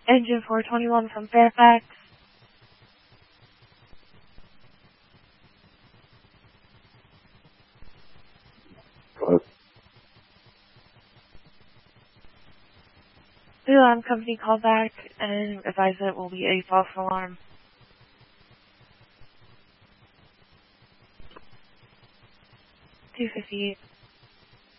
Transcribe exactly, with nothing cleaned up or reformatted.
Engine four twenty-one from Fairfax. Hello? The alarm company called back and advised that it will be a false alarm. two fifty-eight.